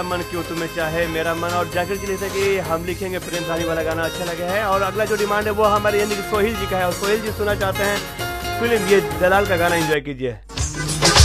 मन क्यों तुम्हें चाहे मेरा मन, और जाकिर जी जैसे कि हम लिखेंगे प्रेम कहानी वाला गाना अच्छा लगे है। और अगला जो डिमांड है वो हमारे यानी कि सोहेल जी का है, और सोहेल जी सुनना चाहते हैं फिल्म ये दलाल का गाना, एंजॉय कीजिए।